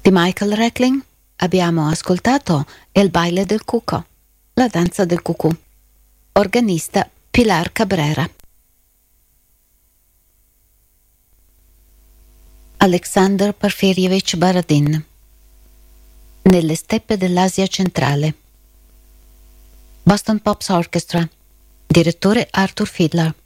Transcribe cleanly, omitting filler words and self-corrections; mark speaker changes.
Speaker 1: Di Michael Reckling abbiamo ascoltato El baile del cuco, la danza del cucù. Organista Pilar Cabrera. Alexander Porfir'evich Baradin. Nelle steppe dell'Asia centrale. Boston Pops Orchestra. Direttore Arthur Fiedler.